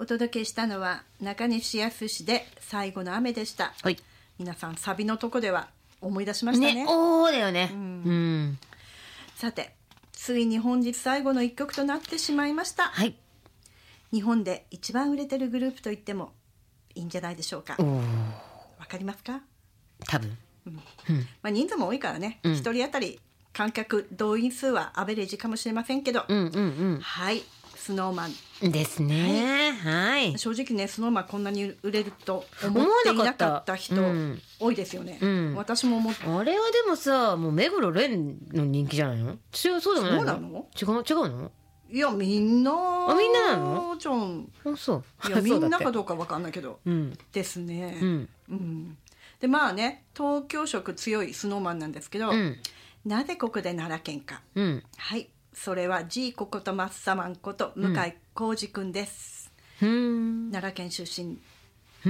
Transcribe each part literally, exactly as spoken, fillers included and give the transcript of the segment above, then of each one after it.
お届けしたのは中西康で最後の雨でした。 はい。 皆さんサビのとこでは思い出しましたね。 ね、おーだよね。 うんうん。 さて、ついに本日最後の一曲となってしまいました。 はい。 日本で一番売れてるグループと言ってもいいんじゃないでしょうか。 おー。 わかりますか？ 多分。 うんうん。 まあ、人数も多いからね、 うん一人当たり観客動員数はアベレージかもしれませんけど、 うんうんはい、スノーマンうん。ですね。はい。 正直ね、スノーマンこんなに売れると思っていなかった人思わなかったうん多いですよね、 うん、 私も思って。 あれはでもさ、もう目黒蓮の人気じゃないの？違う、そうでもないの？ そうなの？ 違う、違うの？ いや、みんなあ、みんななの？ ちゃん、 あ、そう。 いやみんなかうどうかわかんないけど、 うん、 ですね、 うんうんでまあね、東京色強いスノーマンなんですけど、 うん、 なぜここで奈良県か、 うん、 はい、それは G ココとマッサマンこと向井浩二くんです、 うん、 奈良県出身、 うん、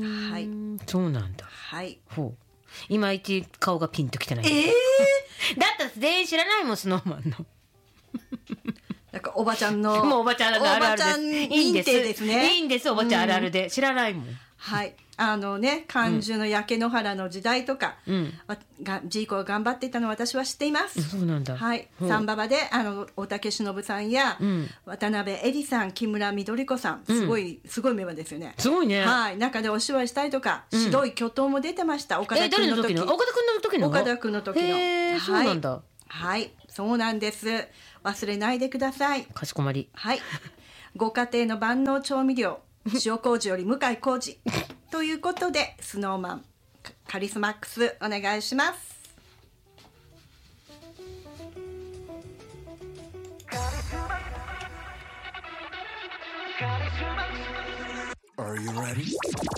はい、 そうなんだ。 はい。 ほう。いまいち顔がピンときてない。 えー、 だって全員知らないもん、スノーマンの。 なんかおばちゃんのもうおばちゃんあるあるです。 おばちゃん認定ですね。 いいんです、おばちゃんあるあるで、知らないもん。 はい、あのね、漢字の焼け野原の時代とか、 うん、 わがジーコが頑張っていたのを私は知っています。 そうなんだ。 はい、 ほうサンババであの大竹しのぶさんや、 うん、 渡辺恵里さん、木村緑子さん、すごい、すごいメンバーですよね。 すごいね。 はい、中でお芝居したりとか、 うん白い巨頭も出てました。岡田え、 君の時。 誰の時の？岡田君の時の？ 岡田君の時の。 へー、そうなんだ。 はい、そうなんです。忘れないでください。 かしこまり。 はい。ご家庭の万能調味料、塩麹より向井麹ということで、スノーマンカリスマックスお願いします。 Are you ready?